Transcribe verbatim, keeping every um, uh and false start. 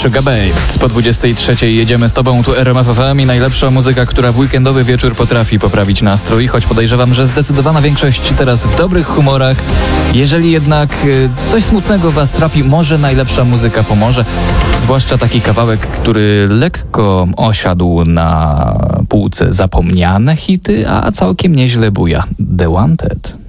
Sugar Babes. Po dwudziestej trzeciej jedziemy z Tobą, tu R M F F M i najlepsza muzyka, która w weekendowy wieczór potrafi poprawić nastrój, choć podejrzewam, że zdecydowana większość teraz w dobrych humorach. Jeżeli jednak y, coś smutnego Was trapi, może najlepsza muzyka pomoże. Zwłaszcza taki kawałek, który lekko osiadł na półce zapomniane hity, a całkiem nieźle buja. The Wanted.